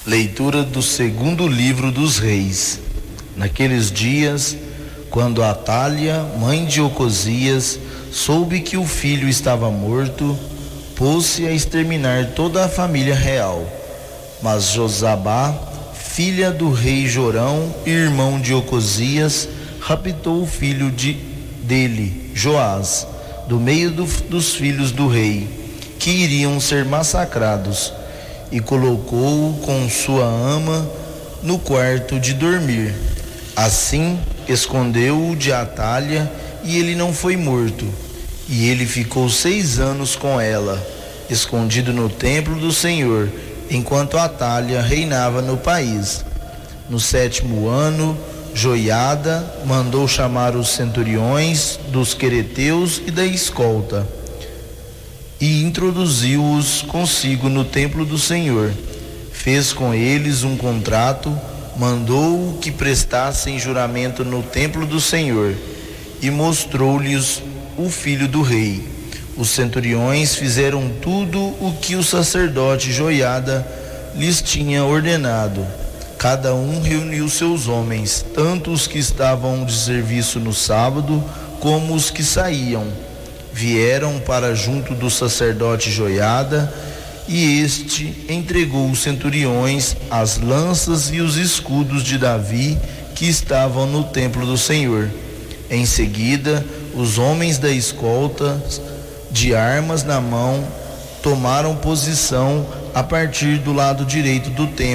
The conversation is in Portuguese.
Leitura do segundo livro dos Reis. Naqueles dias, quando Atália, mãe de Ocosias, soube que o filho estava morto, pôs-se a exterminar toda a família real. Mas Josabá, filha do rei Jorão, irmão de Ocosias, raptou o filho dele, Joás, do meio dos filhos do rei, que iriam ser massacrados, e colocou-o com sua ama no quarto de dormir. Assim escondeu-o de Atália, e ele não foi morto. E ele ficou 6 anos com ela, escondido no templo do Senhor, enquanto Atália reinava no país. No 7º ano, Joiada mandou chamar os centuriões dos quereteus e da escolta, e introduziu-os consigo no templo do Senhor. Fez com eles um contrato, mandou que prestassem juramento no templo do Senhor, e mostrou-lhes o filho do rei. Os centuriões fizeram tudo o que o sacerdote Joiada lhes tinha ordenado. Cada um reuniu seus homens, tanto os que estavam de serviço no sábado, como os que saíam. Vieram para junto do sacerdote Joiada, e este entregou os centuriões as lanças e os escudos de Davi, que estavam no templo do Senhor. Em seguida, os homens da escolta, de armas na mão, tomaram posição a partir do lado direito do templo,